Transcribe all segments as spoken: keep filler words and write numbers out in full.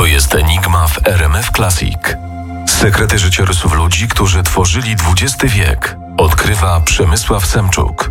To jest Enigma w R M F Classic. Sekrety życiorysów ludzi, którzy tworzyli dwudziesty wiek, odkrywa Przemysław Semczuk.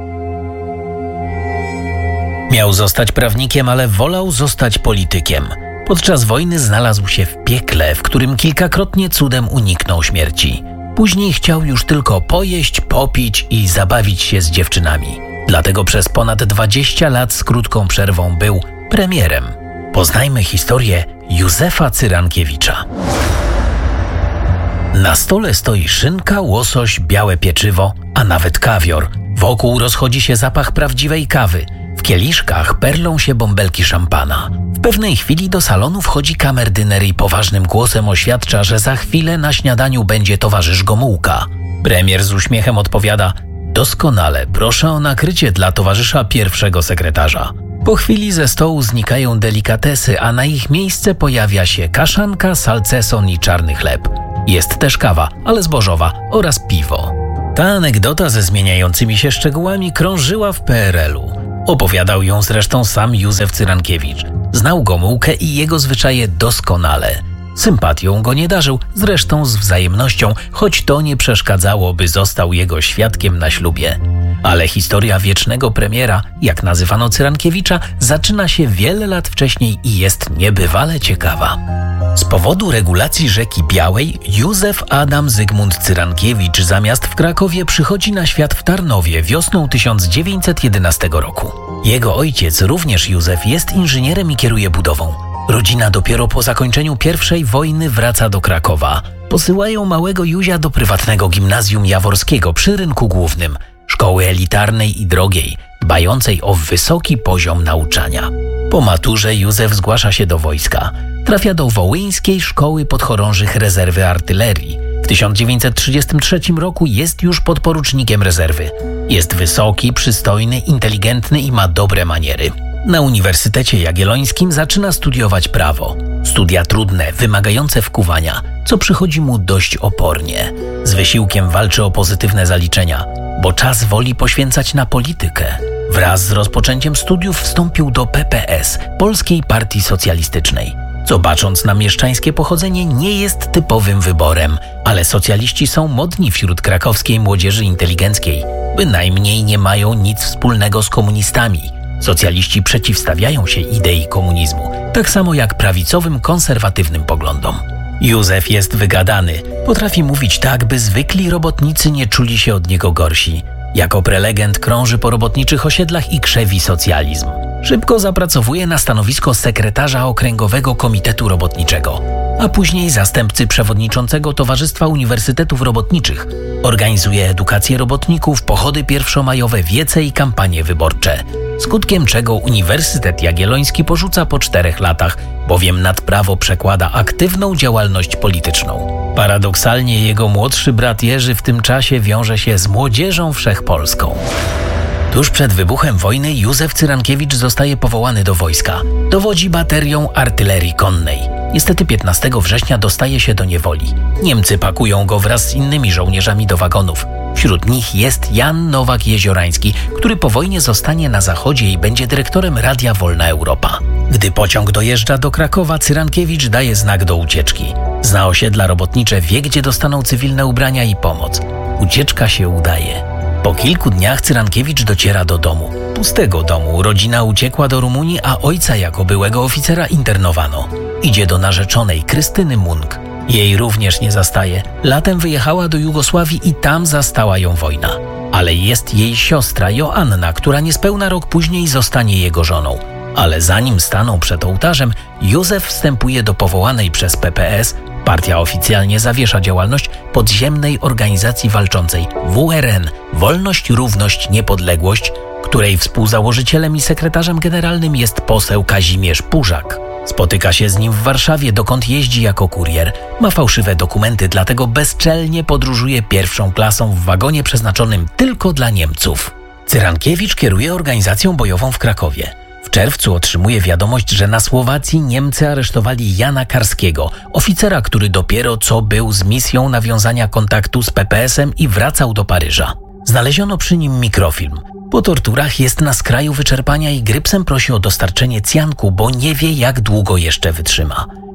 Miał zostać prawnikiem, ale wolał zostać politykiem. Podczas wojny znalazł się w piekle, w którym kilkakrotnie cudem uniknął śmierci. Później chciał już tylko pojeść, popić i zabawić się z dziewczynami. Dlatego przez ponad dwadzieścia lat z krótką przerwą był premierem. Poznajmy historię Józefa Cyrankiewicza. Na stole stoi szynka, łosoś, białe pieczywo, a nawet kawior. Wokół rozchodzi się zapach prawdziwej kawy. W kieliszkach perlą się bąbelki szampana. W pewnej chwili do salonu wchodzi kamerdyner i poważnym głosem oświadcza, że za chwilę na śniadaniu będzie towarzysz Gomułka. Premier z uśmiechem odpowiada: doskonale, proszę o nakrycie dla towarzysza pierwszego sekretarza. Po chwili ze stołu znikają delikatesy, a na ich miejsce pojawia się kaszanka, salceson i czarny chleb. Jest też kawa, ale zbożowa, oraz piwo. Ta anegdota ze zmieniającymi się szczegółami krążyła w P R L u. Opowiadał ją zresztą sam Józef Cyrankiewicz. Znał Gomułkę i jego zwyczaje doskonale. Sympatią go nie darzył, zresztą z wzajemnością, choć to nie przeszkadzało, by został jego świadkiem na ślubie. Ale historia wiecznego premiera, jak nazywano Cyrankiewicza, zaczyna się wiele lat wcześniej i jest niebywale ciekawa. Z powodu regulacji rzeki Białej Józef Adam Zygmunt Cyrankiewicz zamiast w Krakowie przychodzi na świat w Tarnowie wiosną tysiąc dziewięćset jedenastego roku. Jego ojciec, również Józef, jest inżynierem i kieruje budową. Rodzina dopiero po zakończeniu pierwszej wojny wraca do Krakowa. Posyłają małego Józia do prywatnego gimnazjum jaworskiego przy Rynku Głównym, szkoły elitarnej i drogiej, dbającej o wysoki poziom nauczania. Po maturze Józef zgłasza się do wojska. Trafia do Wołyńskiej Szkoły Podchorążych Rezerwy Artylerii. W tysiąc dziewięćset trzydziestym trzecim roku jest już podporucznikiem rezerwy. Jest wysoki, przystojny, inteligentny i ma dobre maniery. Na Uniwersytecie Jagiellońskim zaczyna studiować prawo. Studia trudne, wymagające wkuwania, co przychodzi mu dość opornie. Z wysiłkiem walczy o pozytywne zaliczenia, bo czas woli poświęcać na politykę. Wraz z rozpoczęciem studiów wstąpił do P P S, Polskiej Partii Socjalistycznej. Co bacząc na mieszczańskie pochodzenie nie jest typowym wyborem, ale socjaliści są modni wśród krakowskiej młodzieży inteligenckiej. Bynajmniej nie mają nic wspólnego z komunistami. Socjaliści przeciwstawiają się idei komunizmu, tak samo jak prawicowym, konserwatywnym poglądom. Józef jest wygadany, potrafi mówić tak, by zwykli robotnicy nie czuli się od niego gorsi. Jako prelegent krąży po robotniczych osiedlach i krzewi socjalizm. Szybko zapracowuje na stanowisko sekretarza Okręgowego Komitetu Robotniczego, a później zastępcy przewodniczącego Towarzystwa Uniwersytetów Robotniczych. Organizuje edukację robotników, pochody pierwszomajowe, wiece i kampanie wyborcze. Skutkiem czego Uniwersytet Jagielloński porzuca po czterech latach, bowiem nad prawo przekłada aktywną działalność polityczną. Paradoksalnie jego młodszy brat Jerzy w tym czasie wiąże się z Młodzieżą Wszechpolską. Tuż przed wybuchem wojny Józef Cyrankiewicz zostaje powołany do wojska. Dowodzi baterią artylerii konnej. Niestety piętnastego września dostaje się do niewoli. Niemcy pakują go wraz z innymi żołnierzami do wagonów. Wśród nich jest Jan Nowak-Jeziorański, który po wojnie zostanie na zachodzie i będzie dyrektorem Radia Wolna Europa. Gdy pociąg dojeżdża do Krakowa, Cyrankiewicz daje znak do ucieczki. Zna osiedla robotnicze, wie, gdzie dostaną cywilne ubrania i pomoc. Ucieczka się udaje. Po kilku dniach Cyrankiewicz dociera do domu. Pustego domu. Rodzina uciekła do Rumunii, a ojca jako byłego oficera internowano. Idzie do narzeczonej, Krystyny Munk. Jej również nie zastaje. Latem wyjechała do Jugosławii i tam zastała ją wojna. Ale jest jej siostra Joanna, która niespełna rok później zostanie jego żoną. Ale zanim staną przed ołtarzem, Józef wstępuje do powołanej przez P P S, partia oficjalnie zawiesza działalność, podziemnej organizacji walczącej W R N – Wolność, Równość, Niepodległość, której współzałożycielem i sekretarzem generalnym jest poseł Kazimierz Pużak. Spotyka się z nim w Warszawie, dokąd jeździ jako kurier. Ma fałszywe dokumenty, dlatego bezczelnie podróżuje pierwszą klasą w wagonie przeznaczonym tylko dla Niemców. Cyrankiewicz kieruje organizacją bojową w Krakowie. W czerwcu otrzymuje wiadomość, że na Słowacji Niemcy aresztowali Jana Karskiego, oficera, który dopiero co był z misją nawiązania kontaktu z P P S-em i wracał do Paryża. Znaleziono przy nim mikrofilm. Po torturach jest na skraju wyczerpania i grypsem prosi o dostarczenie cjanku, bo nie wie, jak długo jeszcze wytrzyma.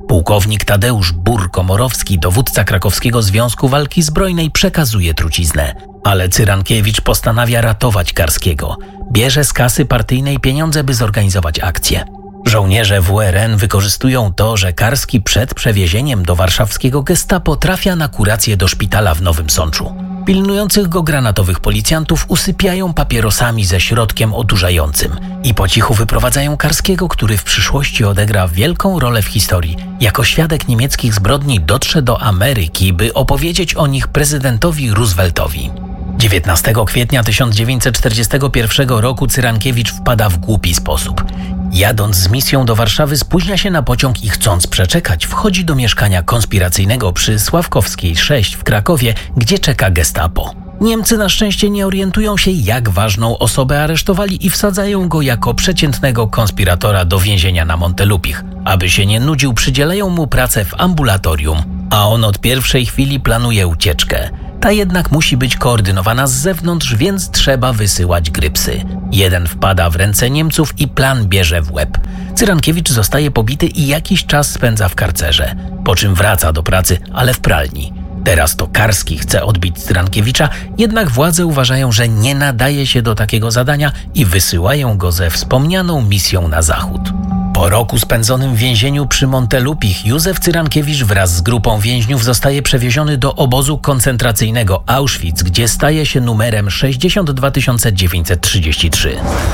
Pułkownik Tadeusz Bur-Komorowski, dowódca krakowskiego Związku Walki Zbrojnej, przekazuje truciznę. Ale Cyrankiewicz postanawia ratować Karskiego. Bierze z kasy partyjnej pieniądze, by zorganizować akcję. Żołnierze W R N wykorzystują to, że Karski przed przewiezieniem do warszawskiego gestapo trafia na kurację do szpitala w Nowym Sączu. Pilnujących go granatowych policjantów usypiają papierosami ze środkiem odurzającym i po cichu wyprowadzają Karskiego, który w przyszłości odegra wielką rolę w historii. Jako świadek niemieckich zbrodni dotrze do Ameryki, by opowiedzieć o nich prezydentowi Rooseveltowi. dziewiętnastego kwietnia tysiąc dziewięćset czterdziestego pierwszego roku Cyrankiewicz wpada w głupi sposób. Jadąc z misją do Warszawy spóźnia się na pociąg i chcąc przeczekać, wchodzi do mieszkania konspiracyjnego przy Sławkowskiej sześć w Krakowie, gdzie czeka gestapo. Niemcy na szczęście nie orientują się, jak ważną osobę aresztowali i wsadzają go jako przeciętnego konspiratora do więzienia na Montelupich. Aby się nie nudził, przydzielają mu pracę w ambulatorium, a on od pierwszej chwili planuje ucieczkę. Ta jednak musi być koordynowana z zewnątrz, więc trzeba wysyłać grypsy. Jeden wpada w ręce Niemców i plan bierze w łeb. Cyrankiewicz zostaje pobity i jakiś czas spędza w karcerze, po czym wraca do pracy, ale w pralni. Teraz to Karski chce odbić Cyrankiewicza, jednak władze uważają, że nie nadaje się do takiego zadania i wysyłają go ze wspomnianą misją na zachód. Po roku spędzonym w więzieniu przy Montelupich Józef Cyrankiewicz wraz z grupą więźniów zostaje przewieziony do obozu koncentracyjnego Auschwitz, gdzie staje się numerem sześćdziesiąt dwa tysiące dziewięćset trzydzieści trzy.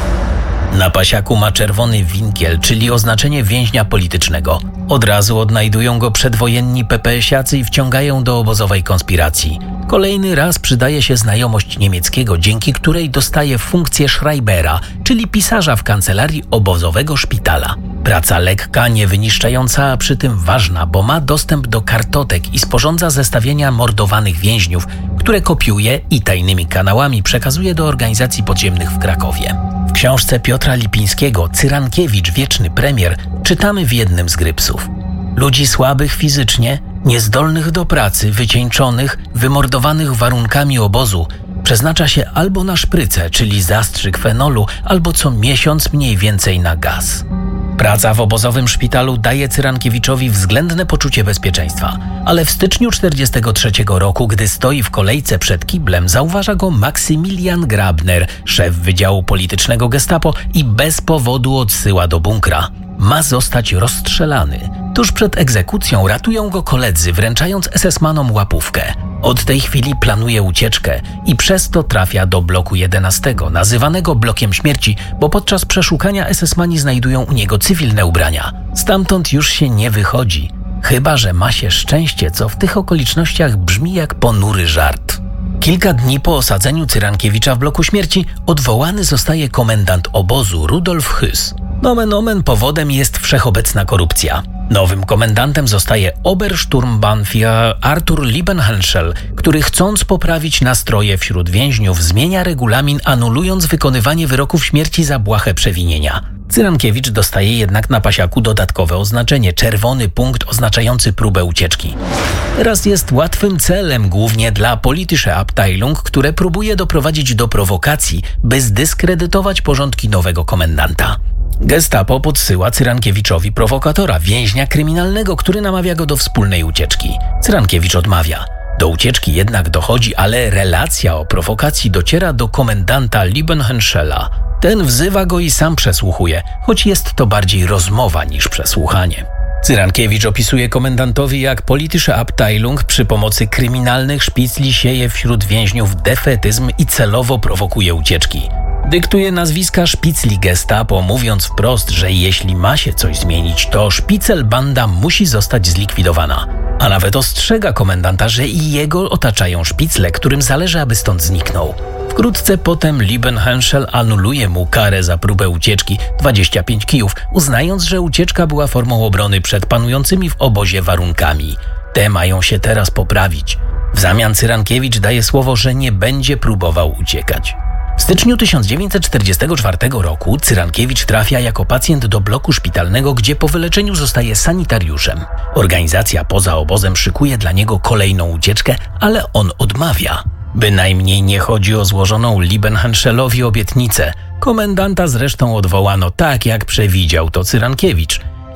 Na pasiaku ma czerwony winkiel, czyli oznaczenie więźnia politycznego. Od razu odnajdują go przedwojenni pepesiacy i wciągają do obozowej konspiracji. Kolejny raz przydaje się znajomość niemieckiego, dzięki której dostaje funkcję Schreibera, czyli pisarza w kancelarii obozowego szpitala. Praca lekka, niewyniszczająca, a przy tym ważna, bo ma dostęp do kartotek i sporządza zestawienia mordowanych więźniów, które kopiuje i tajnymi kanałami przekazuje do organizacji podziemnych w Krakowie. W książce Piotra Lipińskiego „Cyrankiewicz, wieczny premier” czytamy w jednym z grypsów. Ludzi słabych fizycznie, niezdolnych do pracy, wycieńczonych, wymordowanych warunkami obozu przeznacza się albo na szprycę, czyli zastrzyk fenolu, albo co miesiąc mniej więcej na gaz. Praca w obozowym szpitalu daje Cyrankiewiczowi względne poczucie bezpieczeństwa, ale w styczniu tysiąc dziewięćset czterdziestego trzeciego roku, gdy stoi w kolejce przed kiblem, zauważa go Maksymilian Grabner, szef Wydziału Politycznego Gestapo, i bez powodu odsyła do bunkra. Ma zostać rozstrzelany. Tuż przed egzekucją ratują go koledzy, wręczając esesmanom łapówkę. Od tej chwili planuje ucieczkę i przez to trafia do bloku jedenastego, nazywanego blokiem śmierci, bo podczas przeszukania esesmani znajdują u niego cywilne ubrania. Stamtąd już się nie wychodzi, chyba że ma się szczęście, co w tych okolicznościach brzmi jak ponury żart. Kilka dni po osadzeniu Cyrankiewicza w bloku śmierci odwołany zostaje komendant obozu Rudolf Hüss. Nomen omen powodem jest wszechobecna korupcja. Nowym komendantem zostaje Obersturmbannführer Arthur Liebenhenschel, który chcąc poprawić nastroje wśród więźniów zmienia regulamin, anulując wykonywanie wyroków śmierci za błahe przewinienia. Cyrankiewicz dostaje jednak na pasiaku dodatkowe oznaczenie, czerwony punkt oznaczający próbę ucieczki. Teraz jest łatwym celem głównie dla Politische Abteilung, które próbuje doprowadzić do prowokacji, by zdyskredytować porządki nowego komendanta. Gestapo podsyła Cyrankiewiczowi prowokatora, więźnia kryminalnego, który namawia go do wspólnej ucieczki. Cyrankiewicz odmawia. Do ucieczki jednak dochodzi, ale relacja o prowokacji dociera do komendanta Liebenhenschela. Ten wzywa go i sam przesłuchuje, choć jest to bardziej rozmowa niż przesłuchanie. Cyrankiewicz opisuje komendantowi, jak Politische Abteilung przy pomocy kryminalnych szpicli sieje wśród więźniów defetyzm i celowo prowokuje ucieczki. Dyktuje nazwiska szpicli Gestapo, mówiąc wprost, że jeśli ma się coś zmienić, to szpiclbanda musi zostać zlikwidowana. A nawet ostrzega komendanta, że i jego otaczają szpicle, którym zależy, aby stąd zniknął. Wkrótce potem Liebenhenschel anuluje mu karę za próbę ucieczki dwadzieścia pięć kijów, uznając, że ucieczka była formą obrony przed panującymi w obozie warunkami. Te mają się teraz poprawić. W zamian Cyrankiewicz daje słowo, że nie będzie próbował uciekać. W styczniu tysiąc dziewięćset czterdziestego czwartego roku Cyrankiewicz trafia jako pacjent do bloku szpitalnego, gdzie po wyleczeniu zostaje sanitariuszem. Organizacja poza obozem szykuje dla niego kolejną ucieczkę, ale on odmawia. Bynajmniej nie chodzi o złożoną Liebenhenschelowi obietnicę. Komendanta zresztą odwołano tak, jak przewidział to Cyrankiewicz.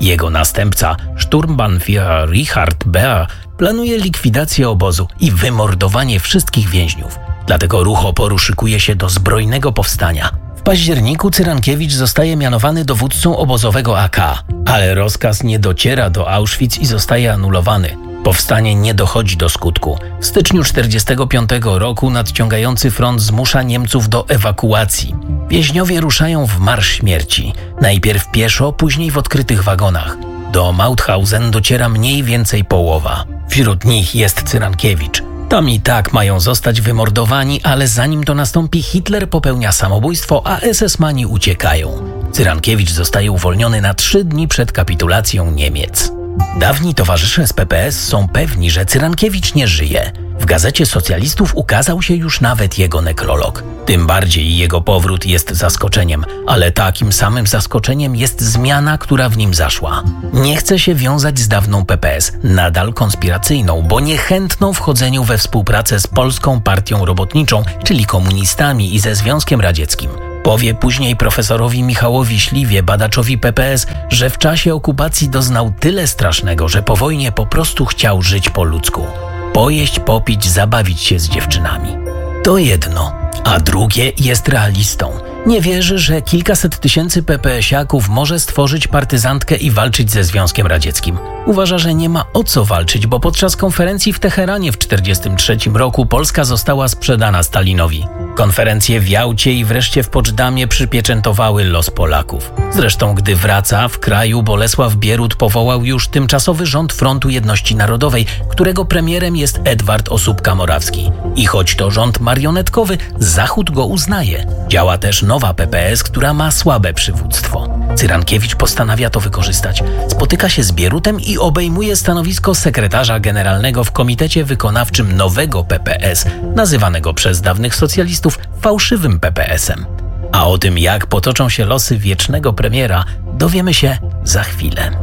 Jego następca, Sturmbannführer Richard Beer, planuje likwidację obozu i wymordowanie wszystkich więźniów. Dlatego ruch oporu szykuje się do zbrojnego powstania. W październiku Cyrankiewicz zostaje mianowany dowódcą obozowego A K, ale rozkaz nie dociera do Auschwitz i zostaje anulowany. Powstanie nie dochodzi do skutku. W styczniu tysiąc dziewięćset czterdziestego piątego roku nadciągający front zmusza Niemców do ewakuacji. Więźniowie ruszają w marsz śmierci. Najpierw pieszo, później w odkrytych wagonach. Do Mauthausen dociera mniej więcej połowa. Wśród nich jest Cyrankiewicz. Tam i tak mają zostać wymordowani, ale zanim to nastąpi, Hitler popełnia samobójstwo, a esesmani uciekają. Cyrankiewicz zostaje uwolniony na trzy dni przed kapitulacją Niemiec. Dawni towarzysze z P P S są pewni, że Cyrankiewicz nie żyje. W Gazecie Socjalistów ukazał się już nawet jego nekrolog. Tym bardziej jego powrót jest zaskoczeniem, ale takim samym zaskoczeniem jest zmiana, która w nim zaszła. Nie chce się wiązać z dawną P P S, nadal konspiracyjną, bo niechętną wchodzeniu we współpracę z Polską Partią Robotniczą, czyli komunistami i ze Związkiem Radzieckim. Powie później profesorowi Michałowi Śliwie, badaczowi P P S, że w czasie okupacji doznał tyle strasznego, że po wojnie po prostu chciał żyć po ludzku. Pojeść, popić, zabawić się z dziewczynami. To jedno, a drugie jest realistą. Nie wierzy, że kilkaset tysięcy PPS-iaków może stworzyć partyzantkę i walczyć ze Związkiem Radzieckim. Uważa, że nie ma o co walczyć, bo podczas konferencji w Teheranie w tysiąc dziewięćset czterdziestym trzecim roku Polska została sprzedana Stalinowi. Konferencje w Jałcie i wreszcie w Poczdamie przypieczętowały los Polaków. Zresztą gdy wraca, w kraju Bolesław Bierut powołał już tymczasowy rząd Frontu Jedności Narodowej, którego premierem jest Edward Osóbka-Morawski. I choć to rząd marionetkowy, Zachód go uznaje. Działa też nowa P P S, która ma słabe przywództwo. Cyrankiewicz postanawia to wykorzystać. Spotyka się z Bierutem i obejmuje stanowisko sekretarza generalnego w komitecie wykonawczym nowego P P S, nazywanego przez dawnych socjalistów fałszywym P P S-em. A o tym, jak potoczą się losy wiecznego premiera, dowiemy się za chwilę.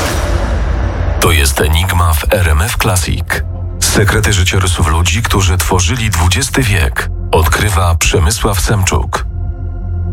To jest Enigma w R M F Classic. Sekrety życiorysów ludzi, którzy tworzyli dwudziesty wiek, odkrywa Przemysław Semczuk.